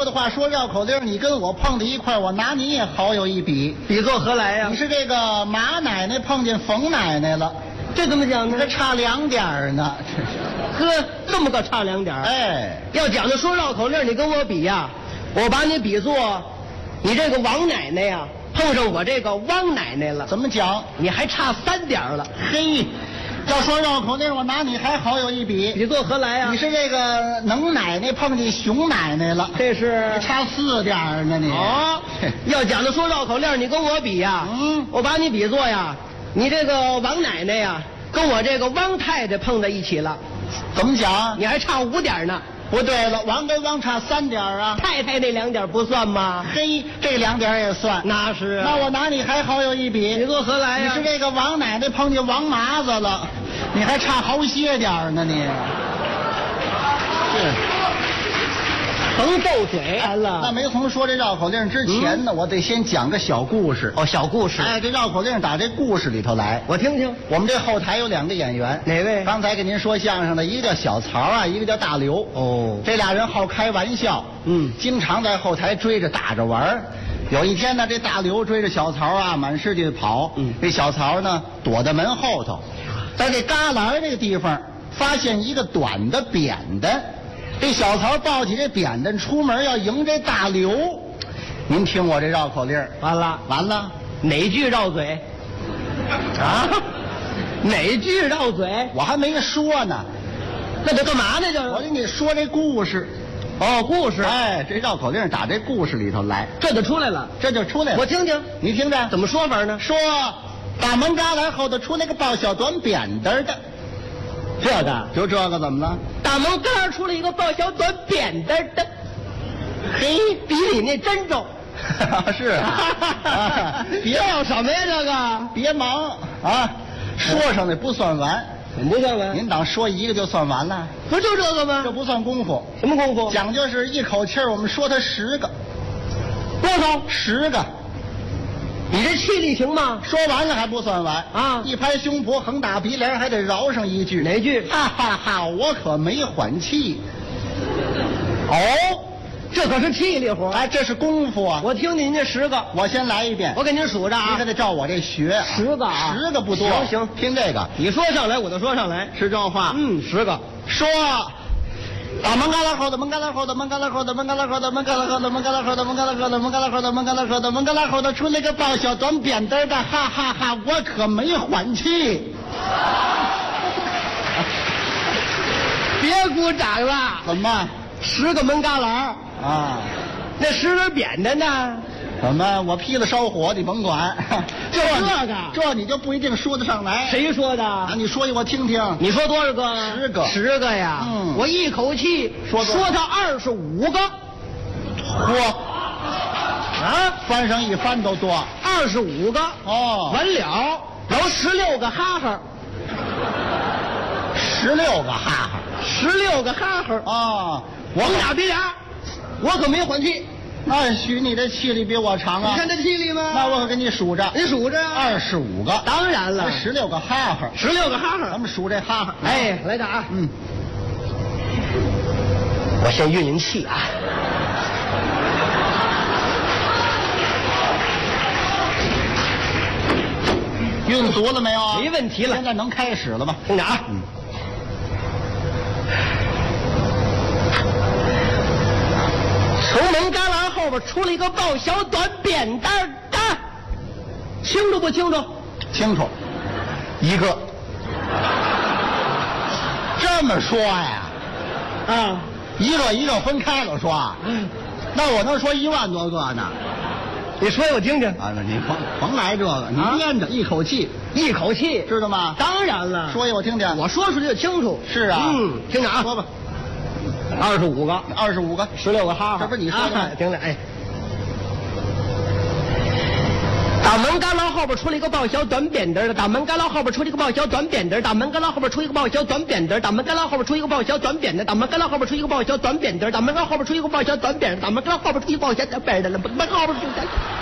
的话说绕口令，你跟我碰在一块儿，我拿你也好有一比。 比作何来呀？ 你是这个马奶奶碰见冯奶奶了， 这怎么讲呢？ 这差2点呢。 呵，这么个差2点。 哎， 要讲究说绕口令，你跟我比呀，我把你比作你这个王奶奶呀，碰上我这个汪奶奶了。 怎么讲？ 你还差3点了。 嘿，要说绕口令，我拿你还好有一比。 比作何来呀？ 你是这个能奶奶碰见熊奶奶了， 这是差4点呢你。 哦，要讲究说绕口令，你跟我比呀，我把你比作呀，你这个王奶奶呀，跟我这个汪太太碰在一起了。 怎么讲？ 你还差5点呢。 不对了，王跟汪差3点啊。 太太那2点不算吗？ 嘿，这2点也算。 那是啊。 那我拿你还好有一比。 比作何来呀？ 你是这个王奶奶碰见王麻子了，你还差好些点呢你。是。 甭斗嘴了。 那没从说这绕口令之前呢，我得先讲个小故事。 哦，小故事。 哎，这绕口令打这故事里头来， 我听听。 我们这后台有2个演员， 哪位？ 刚才给您说相声的，一个叫小曹啊，一个叫大刘。 哦， 这俩人好开玩笑，经常在后台追着打着玩。有一天呢，这大刘追着小曹啊，满世界跑。这小曹呢，躲在门后头，在这旮旯这个地方发现一个短的扁担。这小曹抱起这扁担出门要迎这大刘。您听我这绕口令， 完了，哪句绕嘴？啊？哪句绕嘴？ 我还没说呢。 那得干嘛呢？就是我给你说这故事。 哦，故事。 哎，这绕口令打这故事里头来， 这就出来了。 这就出来了。 我听听， 你听着， 怎么说法呢？ 说大门旮旯后头出来个抱小短扁担的。 这个就这个怎么了？ 大门旮出了一个抱小短扁担的，嘿，比你那真重。 是啊， 别要什么呀？这个别忙啊，说上的不算完。 怎么不算完？ 您当说一个就算完了？ 不就这个吗？ 这不算功夫。 什么功夫？ 讲究是一口气儿，我们说它10个。 多少 ？10个。 你这气力行吗？ 说完了还不算完啊！ 一拍胸脯，横打鼻梁，还得饶上一句。 哪句？ 哈哈哈！我可没缓气。 哦，这可是气力活。 哎，这是功夫啊！ 我听您这10个， 我先来一遍。 我给您数着啊， 你可得照我这学。 10个啊 ，10个不多。 行， 听这个， 你说上来我就说上来， 是这话。 10个。 说。大门旮旯后的门旮旯后的门旮旯后的门旮旯后的门旮旯后的门旮旯后的门旮旯后的门旮旯后的门旮旯后的门旮旯后的出来个抱小短扁担的，哈哈哈！我可没缓气。 别鼓掌了。 怎么 ？10个门旮旯啊？ 那10根扁担呢？ 怎么？我劈了烧火，你甭管。 就这个， 这你就不一定说得上来。 谁说的？ 啊，你说一我听听。 你说多少个 ？10个。 10个呀。我一口气说他25个。 嚯！啊，翻上一翻都多。 25个。 哦。 完了，有16个哈哈。 16个哈哈。 16个哈哈。 啊， 我打鼻梁，我可没缓气。 那许你这气力比我长啊！ 你看这气力吗？ 那我可给你数着， 你数着 25个。 当然了 ，16个哈哈 ，16个哈哈。 咱们数这哈哈。 哎，来打啊！我先运运气啊。 运足了没有啊？ 没问题了， 现在能开始了吧？ 听着啊。从门旮旯后边出了一个抱小短扁担的，清楚不清楚？ 清楚，1个。这么说呀？ 啊， 一个分开了说。那我能说1万多个呢？ 你说我听听啊！那你甭来这个，你编着一口气，知道吗？ 当然了， 说一我听听。 我说出去就清楚。 是啊， 听着啊， 说吧。 25个 ，25个 ，16个哈哈， 这不是你说的吗？ 听着，哎。大门旮旯后边出了一个抱小短扁担的，大门旮旯后边出了一个抱小短扁担，大门旮旯后边出一个抱小短扁担，大门旮旯后边出一个抱小短扁担，大门旮旯后边出一个抱小短扁担，大门旮旯后边出一个抱小短扁担，大门旮旯后边出一个抱小短扁担，大门旮旯后边出一个。